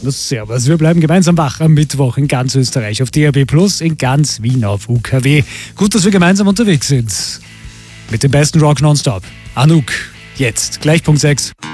Na servus, wir bleiben gemeinsam wach am Mittwoch in ganz Österreich auf DAB+, in ganz Wien auf UKW. Gut, dass wir gemeinsam unterwegs sind. Mit dem besten Rock nonstop. Anouk, jetzt, gleich Punkt 6.